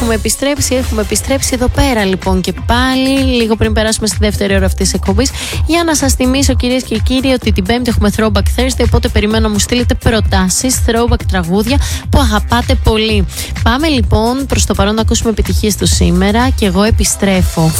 Έχουμε επιστρέψει εδώ πέρα λοιπόν και πάλι, λίγο πριν περάσουμε στη δεύτερη ώρα αυτής της εκπομπής, για να σας θυμίσω, κυρίες και κύριοι, ότι την Πέμπτη έχουμε Throwback Thursday. Οπότε περιμένω να μου στείλετε προτάσεις, throwback τραγούδια που αγαπάτε πολύ. Πάμε λοιπόν προς το παρόν να ακούσουμε επιτυχίες του σήμερα και εγώ επιστρέφω.